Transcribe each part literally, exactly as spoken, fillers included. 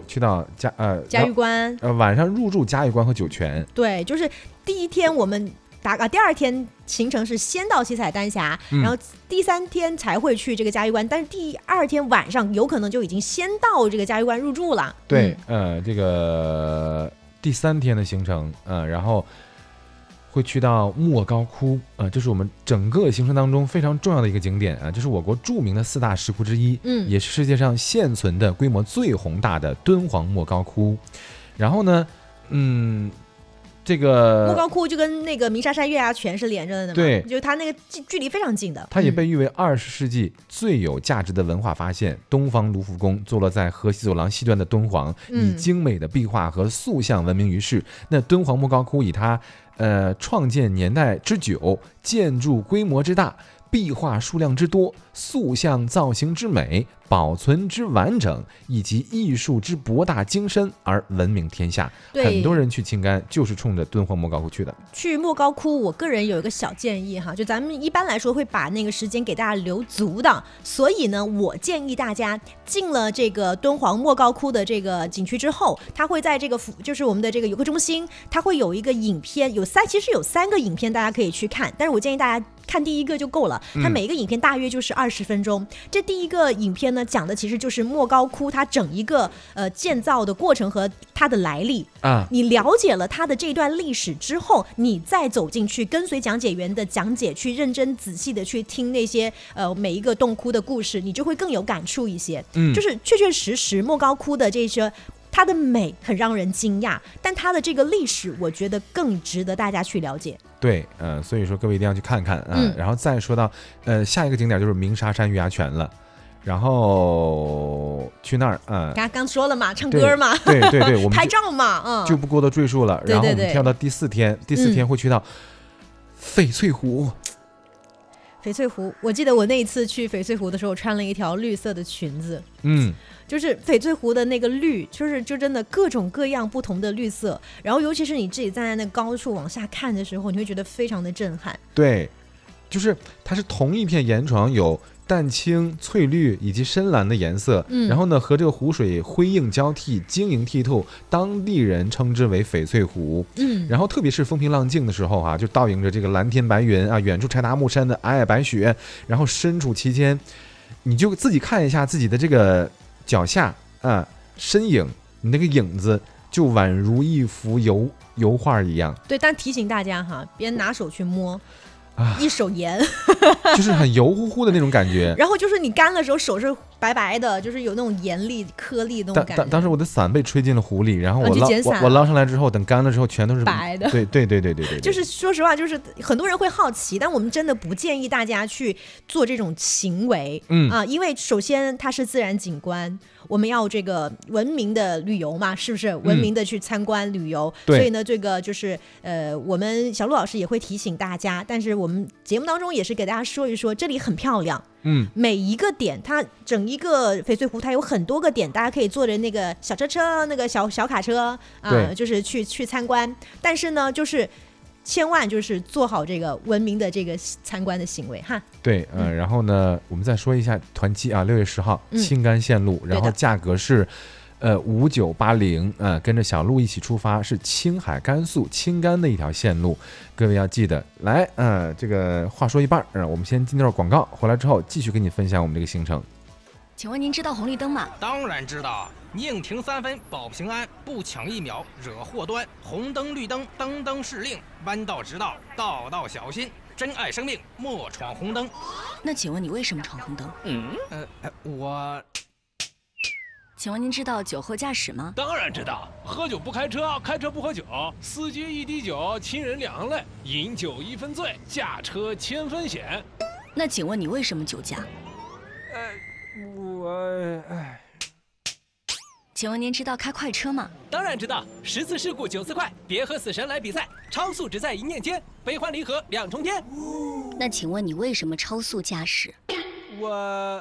去到嘉呃嘉峪关， 呃晚上入住嘉峪关和酒泉。 对，就是第一天我们打啊，第二天行程是先到七彩丹霞、嗯，然后第三天才会去这个嘉峪关，但是第二天晚上有可能就已经先到这个嘉峪关入住了。 对， 嗯、 呃，这个第三天的行程，呃，然后会去到莫高窟，呃，这是我们整个行程当中非常重要的一个景点啊，这是我国著名的四大石窟之一，嗯，也是世界上现存的规模最宏大的敦煌莫高窟。然后呢，嗯。这个莫高窟就跟那个鸣沙山月牙泉是连着的嘛， 对， 就是它那个距离非常近的。 它也被誉为二十世纪最有价值的文化发现。嗯、东方卢浮宫坐落在河西走廊西端的敦煌，以精美的壁画和塑像闻名于世。嗯、那敦煌莫高窟以它呃创建年代之久、建筑规模之大、壁画数量之多、塑像造型之美、保存之完整以及艺术之博大精深而闻名天下。很多人去青甘就是冲着敦煌莫高窟去的。 去莫高窟，我个人有一个小建议哈，就咱们一般来说会把那个时间给大家留足的，所以呢，我建议大家进了这个敦煌莫高窟的这个景区之后，它会在这个就是我们的这个游客中心，它会有一个影片，有三其实有三个影片大家可以去看，但是我建议大家看第一个就够了，它每一个影片大约就是二十分钟。嗯、这第一个影片呢，讲的其实就是莫高窟它整一个呃建造的过程和它的来历啊。你了解了它的这段历史之后，你再走进去，跟随讲解员的讲解，去认真仔细的去听那些呃每一个洞窟的故事，你就会更有感触一些。嗯，就是确确实实莫高窟的这些。它的美很让人惊讶，但它的这个历史，我觉得更值得大家去了解。 对，呃，所以说各位一定要去看看啊、呃嗯。然后再说到，呃，下一个景点就是鸣沙山月牙泉了，然后去那儿，啊、呃， 刚刚说了嘛，唱歌嘛， 对对 对, 对，我们拍照嘛，嗯， 就不过多赘述了。 对对对， 然后我们跳到第四天，第四天会去到翡翠湖。 翡翠湖，我记得我那一次去翡翠湖的时候，穿了一条绿色的裙子，嗯。就是翡翠湖的那个绿，就是就真的各种各样不同的绿色，然后尤其是你自己站在那高处往下看的时候，你会觉得非常的震撼。 对，就是它是同一片岩床，有淡青、翠绿以及深蓝的颜色，嗯，然后呢和这个湖水辉映交替，晶莹剔透，当地人称之为翡翠湖。嗯，然后特别是风平浪静的时候啊，就倒映着这个蓝天白云啊，远处柴达木山的皑皑白雪，然后身处其间，你就自己看一下自己的这个脚下啊，身影，你那个影子就宛如一幅油油画一样。 对，但提醒大家哈，别拿手去摸。啊、一手盐就是很油乎乎的那种感觉然后就是你干的时候手是白白的，就是有那种盐粒颗粒那种感觉。 当当时我的伞被吹进了湖里，然后我捞、啊、我, 我捞上来之后，等干了之后全都是白的。 对对对对对 对, 对， 就是说实话，就是很多人会好奇，但我们真的不建议大家去做这种行为。嗯啊，因为首先它是自然景观，我们要这个文明的旅游嘛，是不是？文明的去参观旅游，嗯、所以呢，这个就是呃，我们小陆老师也会提醒大家，但是我们节目当中也是给大家说一说，这里很漂亮。嗯，每一个点，它整一个翡翠湖，它有很多个点，大家可以坐着那个小车车，那个小小卡车啊、呃，就是去去参观。但是呢，就是千万就是做好这个文明的这个参观的行为哈。 对，呃，然后呢，我们再说一下团期啊，六月十号青甘线路，嗯、然后价格是。呃，五九八零，呃，跟着小路一起出发，是青海、甘肃青甘的一条线路，各位要记得来。呃，这个话说一半，呃，我们先进段广告，回来之后继续跟你分享我们这个行程。 请问您知道红绿灯吗？ 当然知道，宁停三分保平安，不抢一秒惹祸端。红灯绿灯灯灯是令，弯道直道道道小心。珍爱生命，莫闯红灯。 那请问你为什么闯红灯？ 嗯，呃，我。 请问您知道酒后驾驶吗？ 当然知道，喝酒不开车，开车不喝酒，司机一滴酒，亲人两行泪，饮酒一分醉，驾车千分险。 那请问你为什么酒驾？ 呃，我……哎。 请问您知道开快车吗？ 当然知道，十次事故九次快，别和死神来比赛，超速只在一念间，悲欢离合两重天。 那请问你为什么超速驾驶？ 我。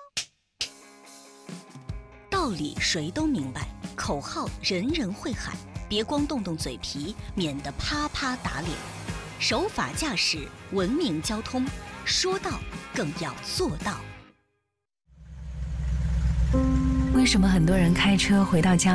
道理谁都明白，口号人人会喊，别光动动嘴皮，免得啪啪打脸。守法驾驶，文明交通，说到更要做到。 为什么很多人开车回到家